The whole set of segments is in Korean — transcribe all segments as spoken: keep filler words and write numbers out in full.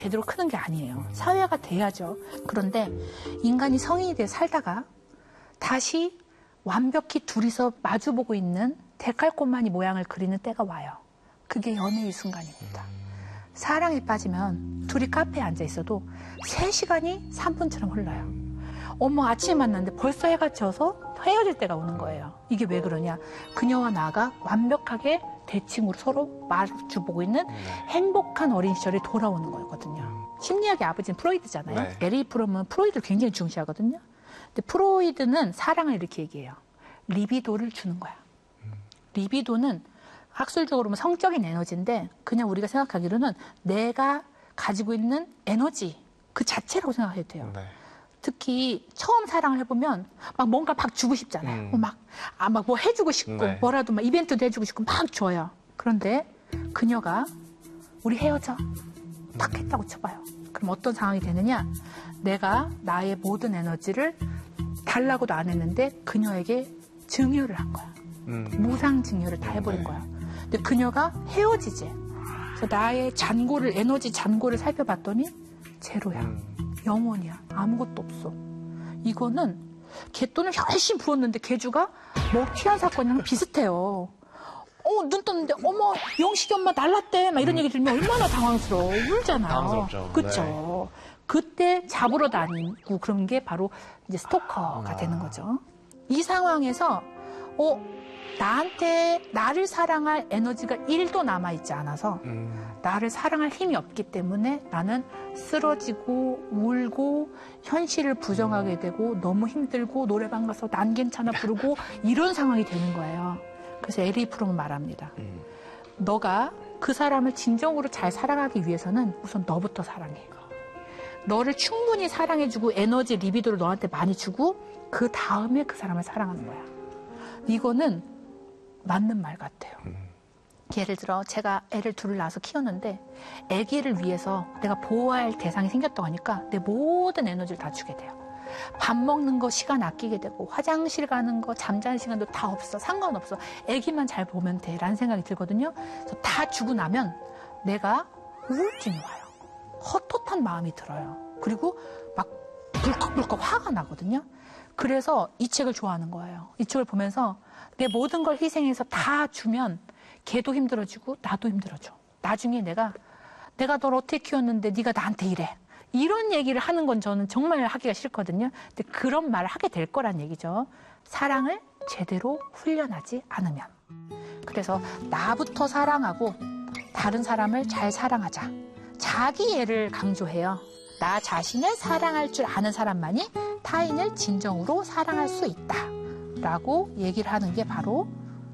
제대로 크는 게 아니에요. 사회화가 돼야죠. 그런데 인간이 성인이 돼 살다가 다시 완벽히 둘이서 마주보고 있는 데칼코마니 모양을 그리는 때가 와요. 그게 연애의 순간입니다. 사랑에 빠지면 둘이 카페에 앉아 있어도 세 시간이 삼 분처럼 흘러요. 어머, 아침에 만났는데 벌써 해가 져서 헤어질 때가 오는 거예요. 이게 왜 그러냐? 그녀와 나가 완벽하게 대칭으로 서로 마주보고 있는 행복한 어린 시절이 돌아오는 거거든요. 심리학의 아버지는 프로이드잖아요. 네. 에리 프롬은 프로이드를 굉장히 중시하거든요. 근데 프로이드는 사랑을 이렇게 얘기해요. 리비도를 주는 거야. 리비도는 학술적으로 보면 성적인 에너지인데 그냥 우리가 생각하기로는 내가 가지고 있는 에너지 그 자체라고 생각해도 돼요. 네. 특히 처음 사랑을 해보면 막 뭔가 막 주고 싶잖아요. 음. 막, 아, 막 뭐 해주고 싶고 네. 뭐라도 막 이벤트도 해주고 싶고 막 줘요. 그런데 그녀가 우리 헤어져 딱 했다고 쳐봐요. 그럼 어떤 상황이 되느냐? 내가 나의 모든 에너지를 달라고도 안 했는데 그녀에게 증여를 한 거야. 음. 무상 증여를 다 해버린 네. 거야. 근데 그녀가 헤어지지. 그래서 나의 잔고를, 에너지 잔고를 살펴봤더니 제로야. 음. 영원이야. 아무것도 없어. 이거는 개돈을 열심히 부었는데 개주가 먹튀한 사건이랑 비슷해요. 어, 눈 떴는데 어머 영식이 엄마 날랐대 막 이런 얘기 들으면 얼마나 당황스러워. 울잖아. 당황스럽죠. 그쵸. 네. 그때 잡으러 다니고 그런 게 바로 이제 스토커가 아. 되는 거죠. 이 상황에서 어 나한테 나를 사랑할 에너지가 일도 남아있지 않아서 음. 나를 사랑할 힘이 없기 때문에 나는 쓰러지고 울고 현실을 부정하게 되고 너무 힘들고 노래방 가서 난 괜찮아 부르고 이런 상황이 되는 거예요. 그래서 에리 프롬은 말합니다. 음. 너가 그 사람을 진정으로 잘 사랑하기 위해서는 우선 너부터 사랑해. 너를 충분히 사랑해주고 에너지, 리비도를 너한테 많이 주고 그 다음에 그 사람을 사랑하는 거야. 이거는 맞는 말 같아요. 음. 예를 들어 제가 애를 둘을 낳아서 키웠는데 아기를 위해서 내가 보호해야 할 대상이 생겼다고 하니까 내 모든 에너지를 다 주게 돼요. 밥 먹는 거 시간 아끼게 되고 화장실 가는 거 잠자는 시간도 다 없어. 상관없어. 아기만 잘 보면 돼 라는 생각이 들거든요. 그래서 다 주고 나면 내가 우울증이 와요. 헛헛한 마음이 들어요. 그리고 막 불컥불컥 화가 나거든요. 그래서 이 책을 좋아하는 거예요. 이 책을 보면서 내 모든 걸 희생해서 다 주면 걔도 힘들어지고 나도 힘들어져. 나중에 내가 내가 널 어떻게 키웠는데 네가 나한테 이래. 이런 얘기를 하는 건 저는 정말 하기가 싫거든요. 근데 그런 말을 하게 될 거란 얘기죠. 사랑을 제대로 훈련하지 않으면. 그래서 나부터 사랑하고 다른 사람을 잘 사랑하자. 자기 애를 강조해요. 나 자신을 사랑할 줄 아는 사람만이 타인을 진정으로 사랑할 수 있다. 라고 얘기를 하는 게 바로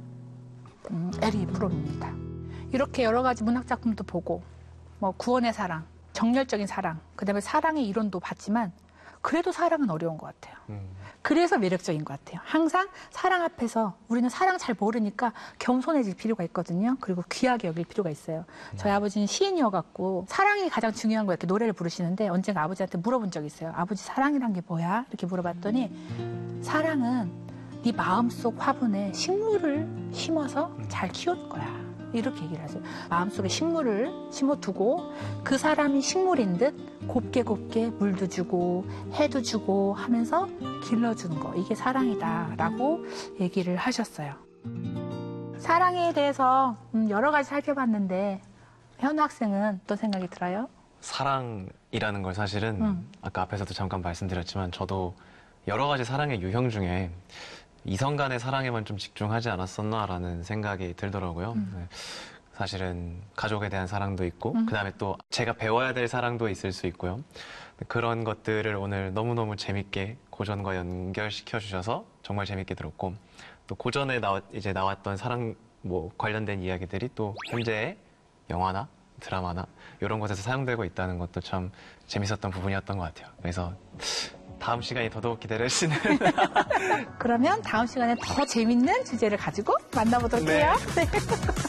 음, 에리 프롬입니다. 이렇게 여러 가지 문학작품도 보고 뭐 구원의 사랑, 정열적인 사랑, 그다음에 사랑의 이론도 봤지만 그래도 사랑은 어려운 것 같아요. 음. 그래서 매력적인 것 같아요. 항상 사랑 앞에서 우리는 사랑 잘 모르니까 겸손해질 필요가 있거든요. 그리고 귀하게 여길 필요가 있어요. 저희 아버지는 시인이어갖고 사랑이 가장 중요한 거 이렇게 노래를 부르시는데 언젠가 아버지한테 물어본 적이 있어요. 아버지 사랑이란 게 뭐야? 이렇게 물어봤더니 사랑은 네 마음속 화분에 식물을 심어서 잘 키우는 거야. 이렇게 얘기를 하세요. 마음속에 식물을 심어두고 그 사람이 식물인 듯 곱게 곱게 물도 주고 해도 주고 하면서 길러주는 거. 이게 사랑이다 라고 얘기를 하셨어요. 사랑에 대해서 여러 가지 살펴봤는데 현우 학생은 어떤 생각이 들어요? 사랑이라는 걸 사실은 음. 아까 앞에서도 잠깐 말씀드렸지만 저도 여러 가지 사랑의 유형 중에 이성 간의 사랑에만 좀 집중하지 않았었나라는 생각이 들더라고요. 음. 네. 사실은 가족에 대한 사랑도 있고 음. 그다음에 또 제가 배워야 될 사랑도 있을 수 있고요. 그런 것들을 오늘 너무너무 재밌게 고전과 연결시켜 주셔서 정말 재밌게 들었고 또 고전에 나왔, 이제 나왔던 사랑 뭐 관련된 이야기들이 또 현재의 영화나 드라마나 이런 곳에서 사용되고 있다는 것도 참 재밌었던 부분이었던 것 같아요. 그래서 다음 시간이 더더욱 기다려지는. 그러면 다음 시간에 더 재밌는 주제를 가지고 만나보도록 네. 해요. 네.